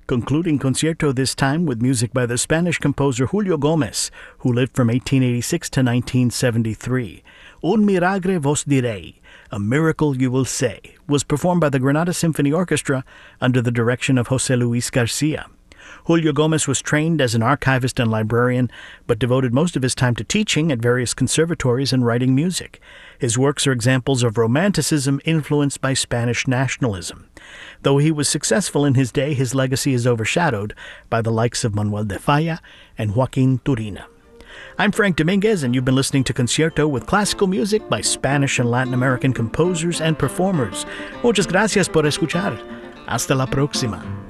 Concluding concierto this time with music by the Spanish composer Julio Gomez, who lived from 1886 to 1973. Un milagre vos direi, a miracle you will say, was performed by the Granada Symphony Orchestra under the direction of José Luis Garcia. Julio Gomez was trained as an archivist and librarian, but devoted most of his time to teaching at various conservatories and writing music. His works are examples of Romanticism influenced by Spanish nationalism. Though he was successful in his day, his legacy is overshadowed by the likes of Manuel de Falla and Joaquín Turina. I'm Frank Dominguez, and you've been listening to Concierto with classical music by Spanish and Latin American composers and performers. Muchas gracias por escuchar. Hasta la próxima.